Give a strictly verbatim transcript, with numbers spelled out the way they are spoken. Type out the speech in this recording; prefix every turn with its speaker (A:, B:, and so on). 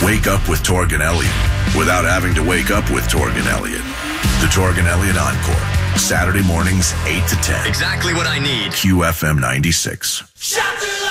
A: Wake up with Torg and Elliott without having to wake up with Torg and Elliott. The Torg and Elliott Encore. Saturday mornings, eight to ten.
B: Exactly what I need.
A: Q F M ninety-six.
C: Shut